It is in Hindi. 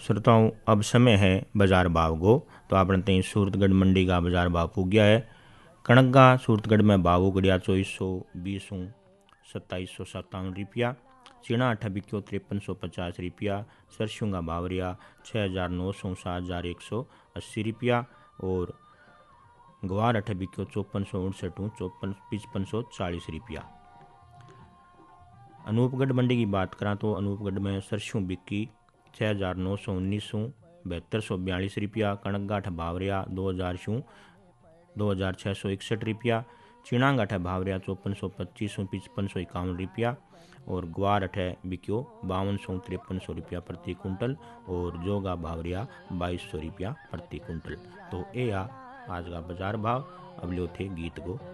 श्रोताओं, अब समय है बाजार भाव को। तो आपने तई सूरतगढ़ मंडी का बाजार भाव पुग गया है। कणक का सूरतगढ़ में भाव उगड़िया 2420 ₹2757। चीना अठा बिक्यो 5350 रुपया। सरसों का भाव रिया 6900 7180 और ग्वार अठा बिक्यो 5459 5540 रुपया। अनूपगढ़ मंडी की बात करा तो अनूपगढ़ में सरसों बिक्की 6919 7242 रुपया। कणक गाठ भाव रिया 2661 रुपया। चीना गाठ भाव रिया 5425 5551 रुपया और ग्वार अठे बिक्यो 5200 5300 रुपया प्रति कुंटल और जो का भाव रिया 2200 रुपया प्रति कुंटल। तो ये आज का बाजार भाव। अब लो थे गीत को।